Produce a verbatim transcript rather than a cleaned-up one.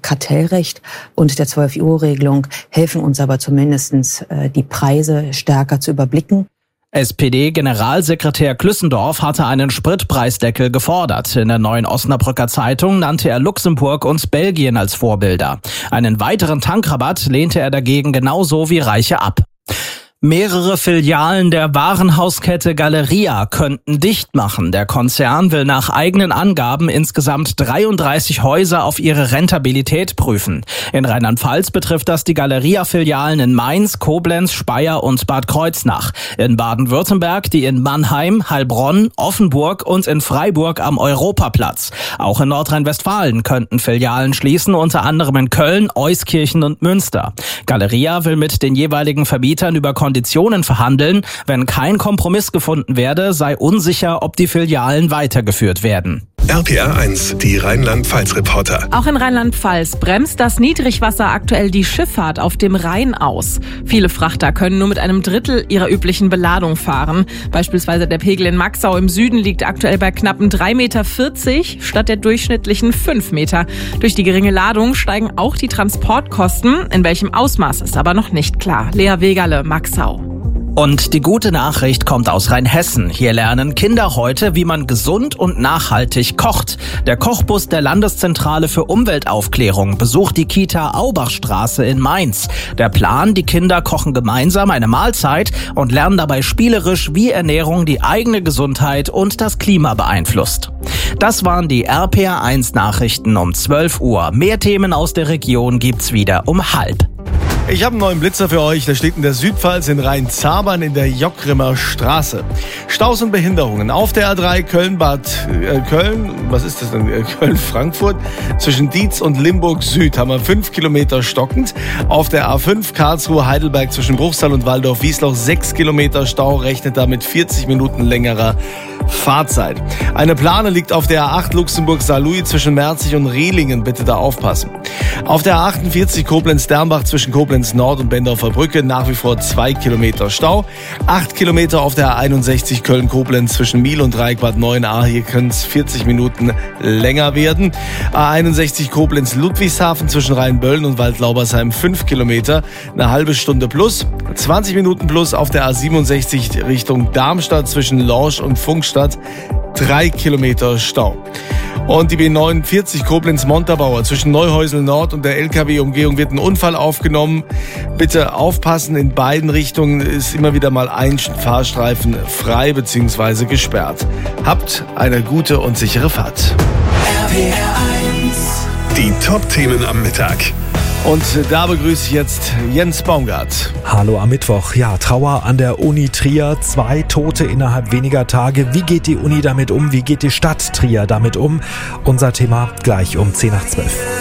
Kartellrecht und der zwölf-Euro-Regelung helfen uns aber zumindest, die Preise stärker zu überblicken. S P D-Generalsekretär Klüssendorf hatte einen Spritpreisdeckel gefordert. In der Neuen Osnabrücker Zeitung nannte er Luxemburg und Belgien als Vorbilder. Einen weiteren Tankrabatt lehnte er dagegen genauso wie Reiche ab. Mehrere Filialen der Warenhauskette Galeria könnten dicht machen. Der Konzern will nach eigenen Angaben insgesamt dreiunddreißig Häuser auf ihre Rentabilität prüfen. In Rheinland-Pfalz betrifft das die Galeria-Filialen in Mainz, Koblenz, Speyer und Bad Kreuznach. In Baden-Württemberg die in Mannheim, Heilbronn, Offenburg und in Freiburg am Europaplatz. Auch in Nordrhein-Westfalen könnten Filialen schließen, unter anderem in Köln, Euskirchen und Münster. Galeria will mit den jeweiligen Vermietern über Konditionen verhandeln. Wenn kein Kompromiss gefunden werde, sei unsicher, ob die Filialen weitergeführt werden. R P R eins, die Rheinland-Pfalz-Reporter. Auch in Rheinland-Pfalz bremst das Niedrigwasser aktuell die Schifffahrt auf dem Rhein aus. Viele Frachter können nur mit einem Drittel ihrer üblichen Beladung fahren. Beispielsweise der Pegel in Maxau im Süden liegt aktuell bei knappen drei Meter vierzig statt der durchschnittlichen fünf Meter. Durch die geringe Ladung steigen auch die Transportkosten. In welchem Ausmaß ist aber noch nicht klar. Lea Wegerle, Maxau. Und die gute Nachricht kommt aus Rheinhessen. Hier lernen Kinder heute, wie man gesund und nachhaltig kocht. Der Kochbus der Landeszentrale für Umweltaufklärung besucht die Kita Aubachstraße in Mainz. Der Plan, die Kinder kochen gemeinsam eine Mahlzeit und lernen dabei spielerisch, wie Ernährung die eigene Gesundheit und das Klima beeinflusst. Das waren die R P R eins Nachrichten um zwölf Uhr. Mehr Themen aus der Region gibt's wieder um halb. Ich habe einen neuen Blitzer für euch. Der steht in der Südpfalz in Rhein-Zabern in der Jockrimer Straße. Staus und Behinderungen auf der A drei Köln-Bad äh, Köln, was ist das denn? Äh, Köln-Frankfurt. Zwischen Dietz und Limburg Süd haben wir fünf Kilometer stockend. Auf der A fünf Karlsruhe-Heidelberg zwischen Bruchsal und Waldorf-Wiesloch sechs Kilometer Stau. Rechnet damit vierzig Minuten längerer Fahrzeit. Eine Plane liegt auf der A acht Luxemburg-Saarlouis zwischen Merzig und Rehlingen. Bitte da aufpassen. Auf der A achtundvierzig Koblenz-Dernbach zwischen Koblenz Nord und Bendorfer Brücke nach wie vor zwei Kilometer Stau. Acht Kilometer auf der A einundsechzig Köln-Koblenz zwischen Miel und Dreieckbad Neuenahr. Hier können es vierzig Minuten länger werden. A einundsechzig Koblenz-Ludwigshafen zwischen Rheinböllen und Waldlaubersheim fünf Kilometer. Eine halbe Stunde plus. zwanzig Minuten plus auf der A siebenundsechzig Richtung Darmstadt zwischen Lorsch und Funkstadt. Drei Kilometer Stau. Und die B neunundvierzig Koblenz-Montabaur zwischen Neuhäusel Nord und der L K W-Umgehung wird ein Unfall aufgenommen. Bitte aufpassen, in beiden Richtungen ist immer wieder mal ein Fahrstreifen frei bzw. gesperrt. Habt eine gute und sichere Fahrt. R P R eins. Die Top-Themen am Mittag. Und da begrüße ich jetzt Jens Baumgart. Hallo am Mittwoch. Ja, Trauer an der Uni Trier. Zwei Tote innerhalb weniger Tage. Wie geht die Uni damit um? Wie geht die Stadt Trier damit um? Unser Thema gleich um zehn nach zwölf.